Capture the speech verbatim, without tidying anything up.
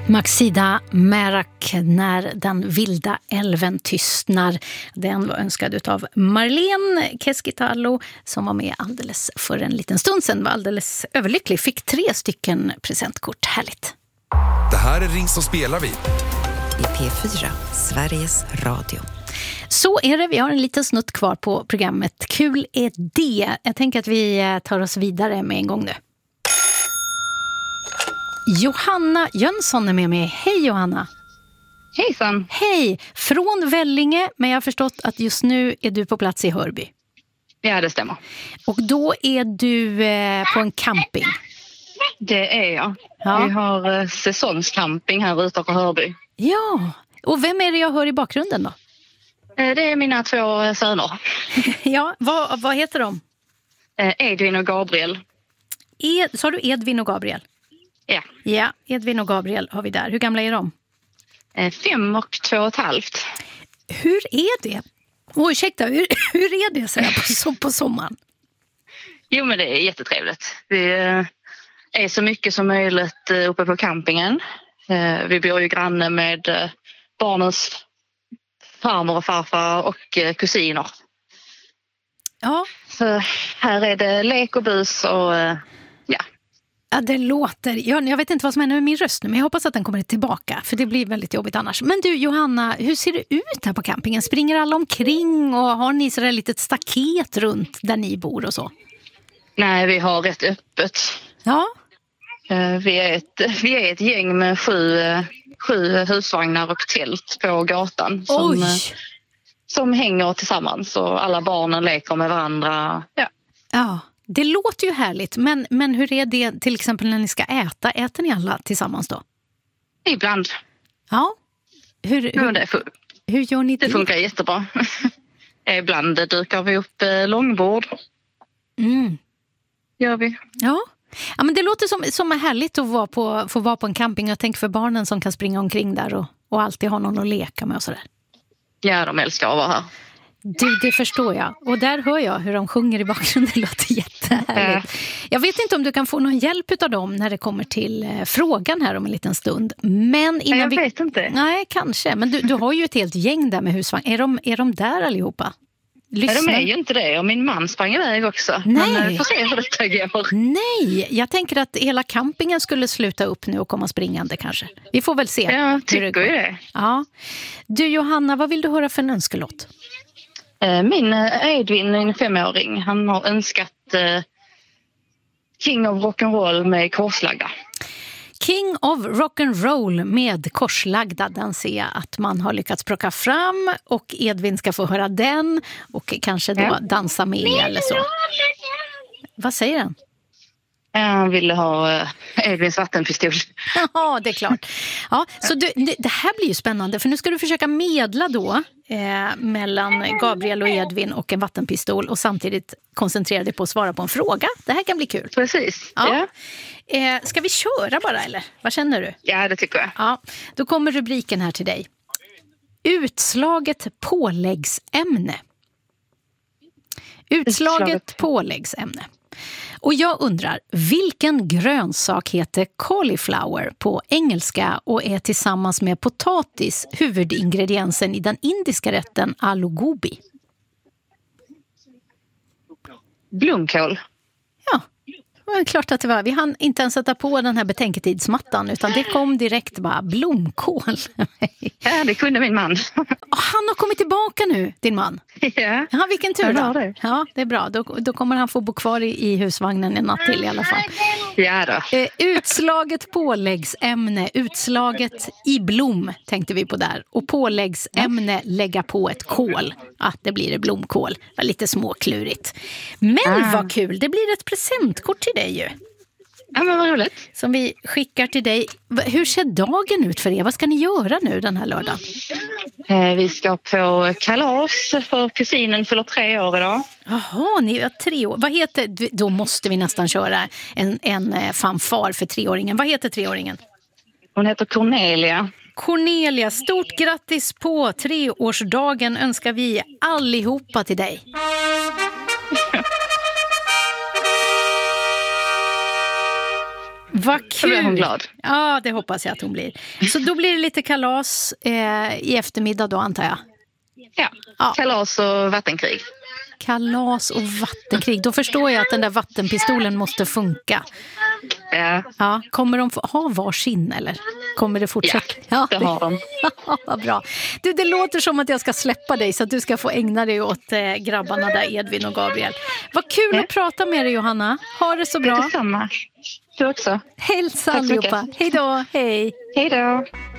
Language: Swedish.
Maxida Merak, När den vilda älven tystnar. Den var önskad av Marlene Keskitalo som var med alldeles för en liten stund sedan. Var alldeles överlycklig. Fick tre stycken presentkort. Härligt. Det här är Ring så spelar vi. I P fyra, Sveriges Radio. Så är det, vi har en liten snutt kvar på programmet. Kul är det. Jag tänker att vi tar oss vidare med en gång nu. Johanna Jönsson är med mig. Hej Johanna. Hejsan. Hej, från Vellinge, men jag har förstått att just nu är du på plats i Hörby. Ja, det stämmer. Och då är du eh, på en camping. Det är jag. Ja. Vi har eh, säsongscamping här utanför Hörby. Ja, och vem är det jag hör i bakgrunden då? Eh, det är mina två söner. Ja, vad, vad heter de? Eh, Edvin och Gabriel. Ed, sa du Edvin och Gabriel? Ja. Ja, Edvin och Gabriel har vi där. Hur gamla är de? Eh, fem och två och ett halvt. Hur är det? Åh, ursäkta, hur, hur är det så här på, på sommaren? Jo, men det är jättetrevligt. Vi eh, är så mycket som möjligt eh, uppe på campingen. Eh, vi bor ju granne med eh, barnens farmor och farfar och eh, kusiner. Ja. Så här är det lek och bus och eh, ja. Ja, det låter... Jag, jag vet inte vad som händer med min röst nu, men jag hoppas att den kommer tillbaka, för det blir väldigt jobbigt annars. Men du, Johanna, hur ser det ut här på campingen? Springer alla omkring och har ni sådär litet staket runt där ni bor och så? Nej, vi har rätt öppet. Ja. Vi är ett, vi är ett gäng med sju, sju husvagnar och tält på gatan som, Oj. som hänger tillsammans och alla barnen leker med varandra. Ja. Ja. Det låter ju härligt, men, men hur är det till exempel när ni ska äta? Äter ni alla tillsammans då? Ibland. Ja. Hur, hur, ja, det, fun- hur gör ni det? Det funkar jättebra. Ibland dukar vi upp långbord. Mm. Gör vi. Ja. Ja, men det låter som, som härligt att vara på, få vara på en camping. Jag tänker för barnen som kan springa omkring där och, och alltid ha någon att leka med och sådär. Ja, de älskar att vara här. Du, det förstår jag. Och där hör jag hur de sjunger i bakgrunden. Det låter jättehärligt. Äh. Jag vet inte om du kan få någon hjälp av dem när det kommer till eh, frågan här om en liten stund. Men innan jag vi... vet inte. Nej, kanske. Men du, du har ju ett helt gäng där med husvagn. Är de, är de där allihopa? Lyssna. Nej, de är ju inte det. Och min man sprang iväg också. Nej. Men får se hur detta går. Nej, jag tänker att hela campingen skulle sluta upp nu och komma springande kanske. Vi får väl se. Ja, tycker ju det. Ja. Du Johanna, vad vill du höra för en önskelåt? Min Edvin, en femåring, han har önskat uh, King of Rock'n'Roll med korslagda. King of Rock'n'Roll med korslagda, den ser jag att man har lyckats plocka fram och Edvin ska få höra den och kanske då ja. dansa med eller så. Vad säger han? Han ville ha Edvins vattenpistol. Ja, det är klart. Ja, så du, det här blir ju spännande för nu ska du försöka medla då eh, mellan Gabriel och Edvin och en vattenpistol och samtidigt koncentrera dig på att svara på en fråga. Det här kan bli kul. Precis. Ja. Ja. Eh, ska vi köra bara eller? Vad känner du? Ja, det tycker jag. Ja, då kommer rubriken här till dig. Utslaget påläggsämne. Utslaget, Utslaget. påläggsämne. Och jag undrar, vilken grönsak heter cauliflower på engelska och är tillsammans med potatis huvudingrediensen i den indiska rätten aloo gobi? Blomkål. Ja, det var klart att det var. Vi hann inte ens sätta på den här betänketidsmattan utan det kom direkt bara blomkål. Ja, det kunde min man. Han har kommit tillbaka nu, din man. Ja. Ja, vilken tur då. Det. Ja, det är bra. Då, då kommer han få bo kvar i, i husvagnen en natt till i alla fall. Ja då. Eh, utslaget påläggsämne, utslaget i blom tänkte vi på där. Och påläggsämne, lägga på ett kål. Ah, det blir det blomkål. Det var lite småklurigt. Men ah. vad kul, det blir ett presentkort till dig ju. Ja, men vad roligt. Som vi skickar till dig. Hur ser dagen ut för er? Vad ska ni göra nu den här lördagen? Eh, vi ska på kalas för kusinen fyller tre år idag. Jaha, ni har tre år. Vad heter, då måste vi nästan köra en, en fanfar för treåringen. Vad heter treåringen? Hon heter Cornelia. Cornelia, stort grattis på treårsdagen önskar vi allihopa till dig. Vad Då blir hon kul! glad. Ja, det hoppas jag att hon blir. Så då blir det lite kalas eh, i eftermiddag då, antar jag. Ja. Ja. Kalas och vattenkrig. Kalas och vattenkrig. Då förstår jag att den där vattenpistolen måste funka. Ja, Ja, kommer de få ha varsin eller kommer det fortsätta? ja det har de. Vad bra. Du, det låter som att jag ska släppa dig så att du ska få ägna dig åt eh, grabbarna där, Edvin och Gabriel. Vad kul Ja. att prata med dig, Johanna. Ha det så Det är bra. detsamma. Du också. Hälsa Tack så allihopa. mycket. Hej då, hej. Hej då.